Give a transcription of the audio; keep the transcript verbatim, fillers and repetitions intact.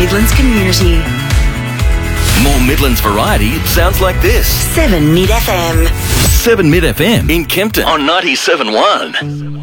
Midlands community. More Midlands variety sounds like this. seven Mid F M. seven Mid F M in Kempton on ninety-seven point one.